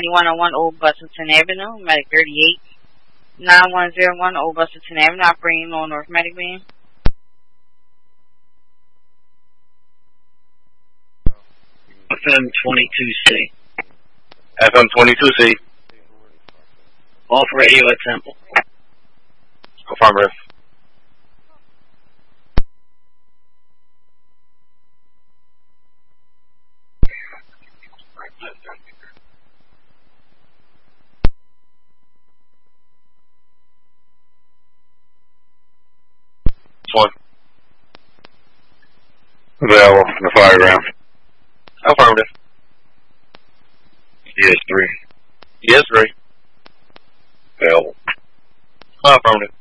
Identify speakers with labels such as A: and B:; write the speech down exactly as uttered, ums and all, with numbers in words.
A: ninety-one oh one Old Bustleton Avenue, Medic thirty-eight. nine one zero one Old Bustleton Avenue, operating on North Medic Van.
B: F M twenty-two C.
C: F M twenty-two C.
B: Off radio at Temple.
C: Affirmative. One.
D: Available from the fire ground.
C: Affirmative.
D: Yes, three.
C: Yes, three.
D: Available.
C: Affirmative.